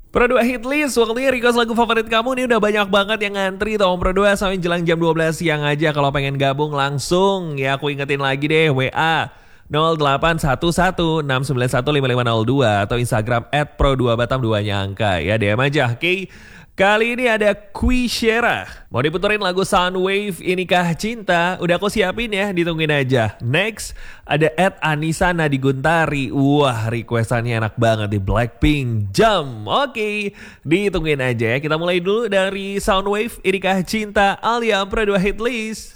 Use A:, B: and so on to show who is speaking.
A: Pro 2 hit list, waktunya request lagu favorit kamu nih udah banyak banget yang ngantri tuh Pro 2 sampai jelang jam 12 siang aja. Kalau pengen gabung langsung ya aku ingetin lagi deh WA 0811691552 atau Instagram @pro2batam 2-nya angka ya DM aja. Oke. Kali ini ada Quishera. Mau diputerin lagu Soundwave Inikah Cinta? Udah aku siapin ya, ditungguin aja. Next, ada Anissa Nadiguntari. Wah, requestannya enak banget di Blackpink. Jam. Oke, ditungguin aja ya. Kita mulai dulu dari Soundwave Inikah Cinta alias Pro 2 Hit List.